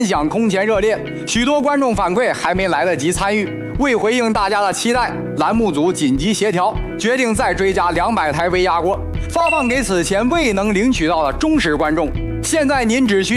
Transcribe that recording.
享空前热烈，许多观众反馈还没来得及参与。为回应大家的期待，栏目组紧急协调，决定再追加200台微压锅，发放给此前未能领取到的忠实观众。现在您只需